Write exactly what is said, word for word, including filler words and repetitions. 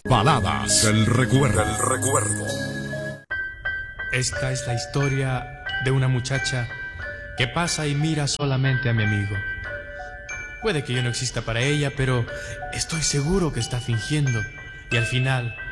Baladas del recuerdo. Del recuerdo. Esta es la historia de una muchacha que pasa y mira solamente a mi amigo. Puede que yo no exista para ella, pero estoy seguro que está fingiendo. Y al final